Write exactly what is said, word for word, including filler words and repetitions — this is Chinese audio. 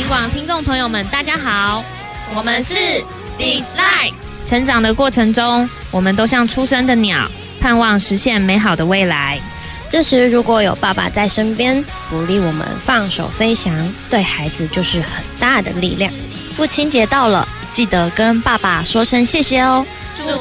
广听众朋友们，大家好，我们是 Dislike。成长的过程中，我们都像出生的鸟，盼望实现美好的未来。 这时，如果有爸爸在身边，鼓励我们放手飞翔，对孩子就是很大的力量。 父亲节到了，记得跟爸爸说声谢谢哦。